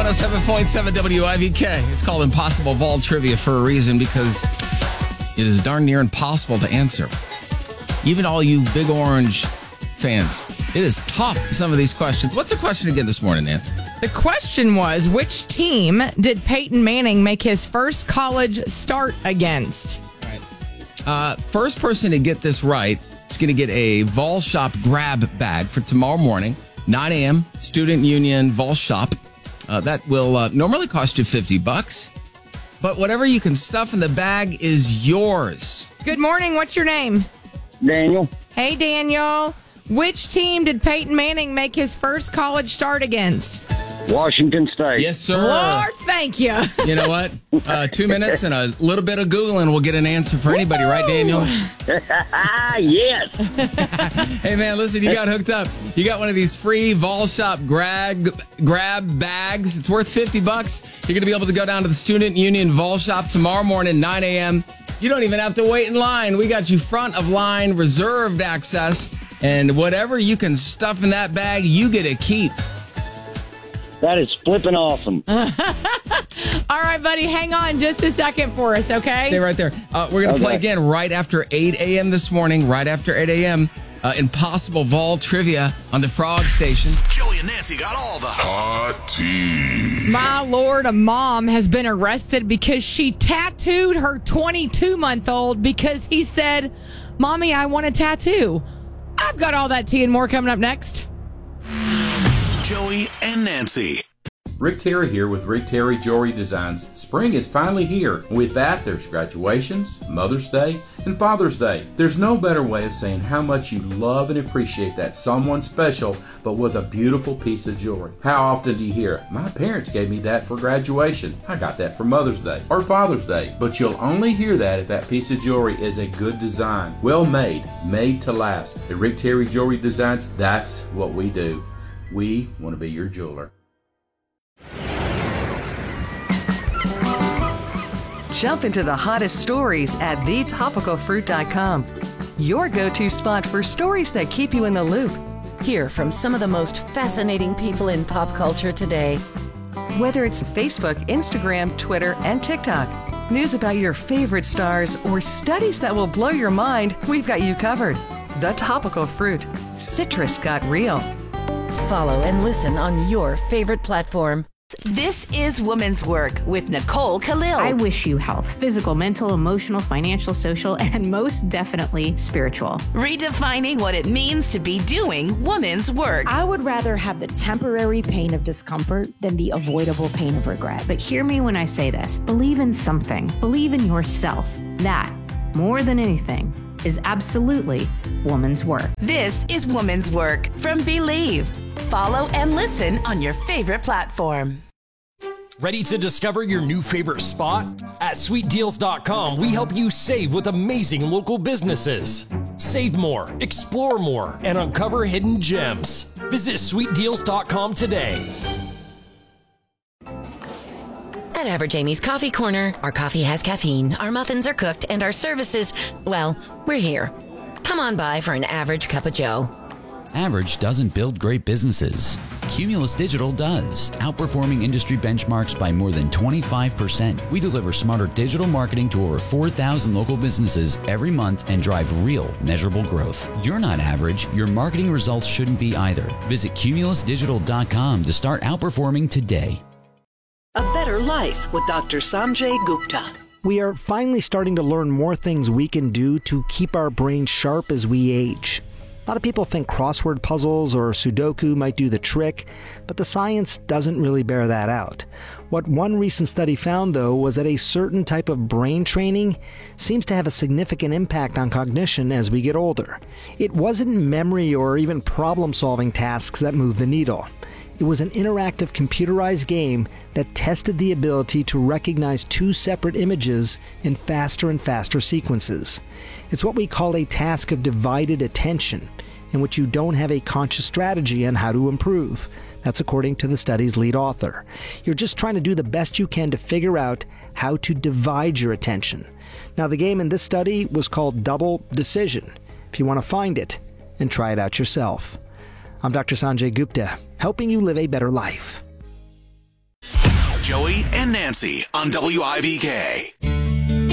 107.7 WIVK. It's called Impossible Vol Trivia for a reason, because it is darn near impossible to answer. Even all you Big Orange fans, it is tough, some of these questions. What's the question again this morning, Nancy? The question was, which team did Peyton Manning make his first college start against? First person to get this right is going to get a Vol Shop grab bag for tomorrow morning, 9 a.m., Student Union Vol Shop. That will normally cost you $50, but whatever you can stuff in the bag is yours. Good morning. What's your name? Daniel. Hey, Daniel. Which team did Peyton Manning make his first college start against? Washington State. Yes, sir. Lord, thank you. You know what? 2 minutes and a little bit of Googling will get an answer for anybody, right, Daniel? Yes. Hey, man, listen, you got hooked up. You got one of these free Vol Shop grab bags. It's worth $50. You're going to be able to go down to the Student Union Vol Shop tomorrow morning, 9 a.m. You don't even have to wait in line. We got you front of line, reserved access. And whatever you can stuff in that bag, you get to keep. That is flipping awesome. All right, buddy. Hang on just a second for us, okay? Stay right there. We're going to play again right after 8 a.m. this morning, right after 8 a.m. Impossible Vol Trivia on the Frog Station. Joey and Nancy got all the hot tea. My Lord, a mom has been arrested because she tattooed her 22-month-old because he said, "Mommy, I want a tattoo." I've got all that tea and more coming up next. Joey and Nancy. Rick Terry here with Rick Terry Jewelry Designs. Spring is finally here. With that, there's graduations, Mother's Day, and Father's Day. There's no better way of saying how much you love and appreciate that someone special, but with a beautiful piece of jewelry. How often do you hear, "My parents gave me that for graduation. I got that for Mother's Day or Father's Day." But you'll only hear that if that piece of jewelry is a good design. Well made, made to last. At Rick Terry Jewelry Designs, that's what we do. We want to be your jeweler. Jump into the hottest stories at thetopicalfruit.com. Your go-to spot for stories that keep you in the loop. Hear from some of the most fascinating people in pop culture today. Whether it's Facebook, Instagram, Twitter, and TikTok, news about your favorite stars, or studies that will blow your mind, we've got you covered. The Topical Fruit. Citrus got real. Follow and listen on your favorite platform. This is Woman's Work with Nicole Khalil. I wish you health, physical, mental, emotional, financial, social, and most definitely spiritual. Redefining what it means to be doing woman's work. I would rather have the temporary pain of discomfort than the avoidable pain of regret. But hear me when I say this. Believe in something. Believe in yourself. That, more than anything, is absolutely woman's work. This is Woman's Work from Believe. Follow and listen on your favorite platform. Ready to discover your new favorite spot? At sweetdeals.com, we help you save with amazing local businesses. Save more, explore more, and uncover hidden gems. Visit sweetdeals.com today. At Average Amy's Coffee Corner, our coffee has caffeine, our muffins are cooked, and our services, well, we're here. Come on by for an average cup of joe. Average doesn't build great businesses. Cumulus Digital does, outperforming industry benchmarks by more than 25%. We deliver smarter digital marketing to over 4,000 local businesses every month and drive real, measurable growth. You're not average. Your marketing results shouldn't be either. Visit cumulusdigital.com to start outperforming today. A Better Life with Dr. Sanjay Gupta. We are finally starting to learn more things we can do to keep our brains sharp as we age. A lot of people think crossword puzzles or Sudoku might do the trick, but the science doesn't really bear that out. What one recent study found, though, was that a certain type of brain training seems to have a significant impact on cognition as we get older. It wasn't memory or even problem-solving tasks that moved the needle. It was an interactive computerized game that tested the ability to recognize two separate images in faster and faster sequences. It's what we call a task of divided attention, in which you don't have a conscious strategy on how to improve. That's according to the study's lead author. You're just trying to do the best you can to figure out how to divide your attention. Now, the game in this study was called Double Decision. If you want to find it and try it out yourself. I'm Dr. Sanjay Gupta, helping you live a better life. Joey and Nancy on WIVK.